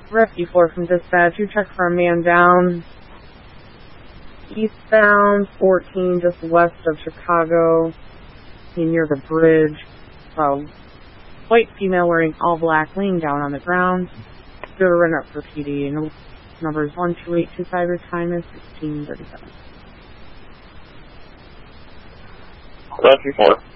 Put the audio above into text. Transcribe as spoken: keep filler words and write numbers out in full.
Rescue four from dispatch, you check for a man down. Eastbound fourteen, just west of Chicago, near the bridge. So, white female wearing all black, laying down on the ground. Go to run up for P D. Number is one two eight two five. Your time is sixteen thirty-seven. Rescue four.